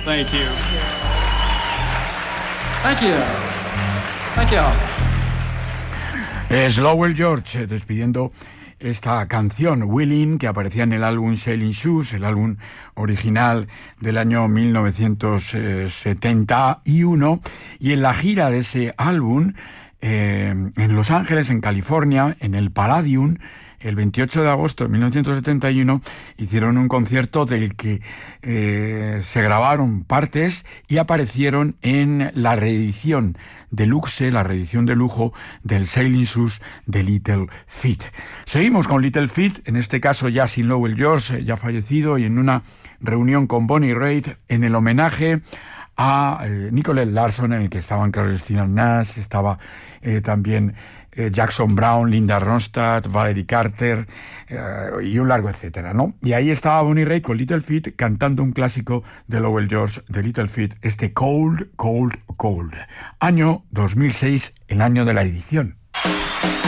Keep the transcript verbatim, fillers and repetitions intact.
Thank you. Thank you. Thank you. Es Lowell George eh, despidiendo esta canción, Willing, que aparecía en el álbum Sailing Shoes, el álbum original del año mil novecientos setenta y uno, y en la gira de ese álbum, eh, en Los Ángeles, en California, en el Palladium, el veintiocho de agosto de mil novecientos setenta y uno, hicieron un concierto del que eh, se grabaron partes y aparecieron en la reedición deluxe, la reedición de lujo del Sailing Shoes de Little Feat. Seguimos con Little Feat, en este caso ya sin Lowell George, ya fallecido, y en una reunión con Bonnie Raitt en el homenaje a eh, Nicolette Larson, en el que estaban Christina Nash, estaba eh, también eh, Jackson Browne, Linda Ronstadt, Valerie Carter eh, y un largo etcétera, ¿no? Y ahí estaba Bonnie Raitt con Little Feat cantando un clásico de Lowell George de Little Feat, este Cold, Cold, Cold. Año dos mil seis, el año de la edición.